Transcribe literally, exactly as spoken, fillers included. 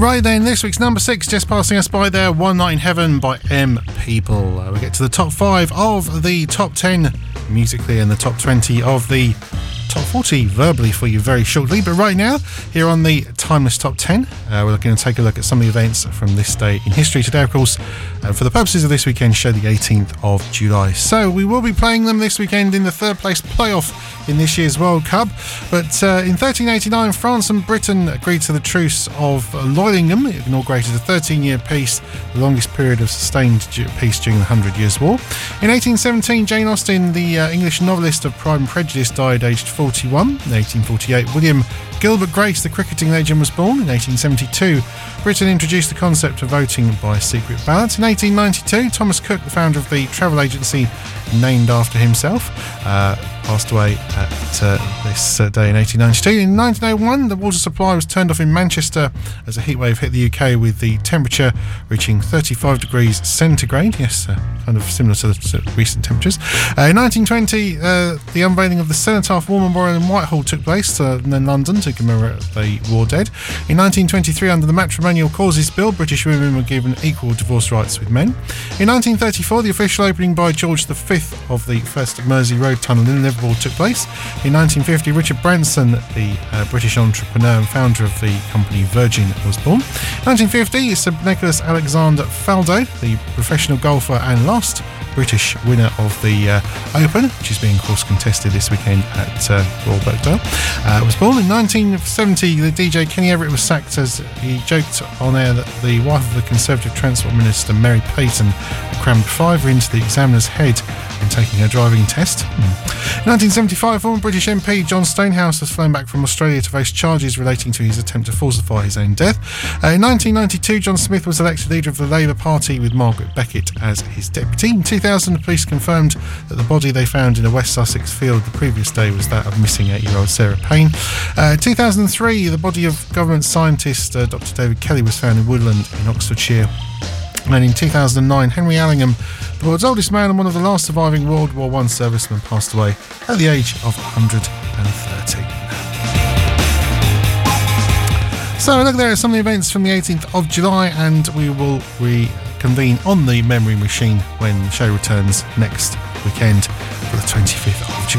Right then, this week's number six, just passing us by there, One Night in Heaven by M People. Uh, we get to the top five of the top ten musically and the top twenty of the top forty verbally for you very shortly. But right now, here on the Timeless Top ten, uh, we're going to take a look at some of the events from this day in history. Today, of course, uh, for the purposes of this weekend show, the eighteenth of July. So we will be playing them this weekend in the third place playoff in this year's World Cup. But uh, in thirteen eighty-nine, France and Britain agreed to the Truce of Loylingham. It inaugurated a thirteen-year peace, the longest period of sustained peace during the Hundred Years' War. In eighteen seventeen, Jane Austen, the uh, English novelist of Pride and Prejudice, died aged forty-one. In eighteen forty-eight, William Gilbert Grace, the cricketing legend, was born. In eighteen seventy-two, Britain introduced the concept of voting by secret ballot. In eighteen ninety-two, Thomas Cook, the founder of the travel agency named after himself, uh, passed away at uh, this uh, day in eighteen ninety-two. In nineteen oh one, the water supply was turned off in Manchester as a heatwave hit the U K, with the temperature reaching thirty-five degrees centigrade. Yes, uh, kind of similar to the to recent temperatures. Uh, in nineteen twenty, uh, the unveiling of the Cenotaph War Memorial in Whitehall took place uh, in London to commemorate the war dead. In nineteen twenty-three, under the Matrimonial Causes Bill, British women were given equal divorce rights with men. In nineteen thirty-four, the official opening by George the Fifth of the first Mersey Road tunnel in Liverpool took place. In nineteen fifty, Richard Branson, the uh, British entrepreneur and founder of the company Virgin, was born. nineteen fifty, Sir Nicholas Alexander Faldo, the professional golfer and last British winner of the uh, Open, which is being, of course, contested this weekend at uh, Royal Birkdale, uh, was born. In nineteen seventy, the D J Kenny Everett was sacked as he joked on air that the wife of the Conservative Transport Minister, Mary Payton, crammed fiver into the examiner's head when taking her driving test. Mm. In nineteen seventy-five, former British M P John Stonehouse was flown back from Australia to face charges relating to his attempt to falsify his own death. Uh, in nineteen ninety-two, John Smith was elected leader of the Labour Party with Margaret Beckett as his deputy. In two thousand, the police confirmed that the body they found in a West Sussex field the previous day was that of missing eight-year-old Sarah Payne. Uh, in two thousand three, the body of government scientist uh, Doctor David Kelly was found in Woodland in Oxfordshire. And in two thousand nine, Henry Allingham, the world's oldest man and one of the last surviving World War One servicemen, passed away at the age of one hundred thirty. So look, there are some of the events from the eighteenth of July, and we will reconvene on the memory machine when the show returns next weekend for the twenty-fifth of July.